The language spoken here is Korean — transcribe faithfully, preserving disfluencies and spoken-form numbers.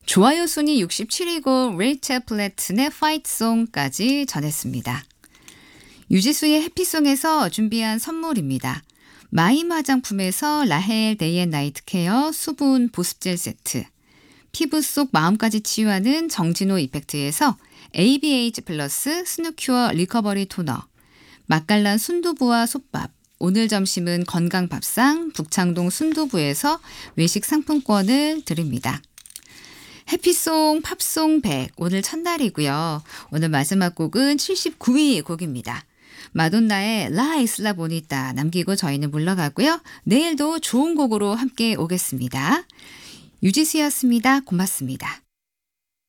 좋아요 순위 육십칠 위고 레이첼 플래튼의 파이트송까지 전했습니다. 유지수의 해피송에서 준비한 선물입니다. 마임 화장품에서 라헬 데이 앤 나이트 케어 수분 보습젤 세트, 피부 속 마음까지 치유하는 정진호 이펙트에서 에이비에이치 플러스 스누큐어 리커버리 토너, 맛깔난 순두부와 솥밥, 오늘 점심은 건강밥상 북창동 순두부에서 외식 상품권을 드립니다. 해피송 팝송 백 오늘 첫날이고요. 오늘 마지막 곡은 칠십구 위 곡입니다. 마돈나의 라 이슬라 보니타 남기고 저희는 물러가고요. 내일도 좋은 곡으로 함께 오겠습니다. 유지수였습니다. 고맙습니다.